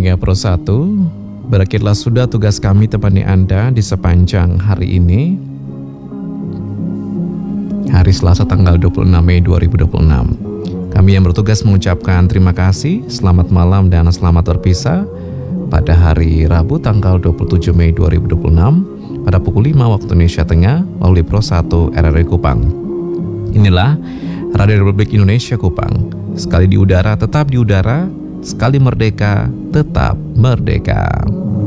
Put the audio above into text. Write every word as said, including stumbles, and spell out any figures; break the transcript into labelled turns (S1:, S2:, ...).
S1: pendengar Pro satu, berakhirlah sudah tugas kami temani Anda di sepanjang hari ini, hari Selasa tanggal dua puluh enam Mei dua ribu dua puluh enam. Kami yang bertugas mengucapkan terima kasih, selamat malam dan selamat berpisah pada hari Rabu tanggal dua puluh tujuh Mei dua ribu dua puluh enam pada pukul lima waktu Indonesia Tengah melalui Pro satu R R I Kupang. Inilah Radio Republik Indonesia Kupang. Sekali di udara tetap di udara, sekali merdeka tetap merdeka.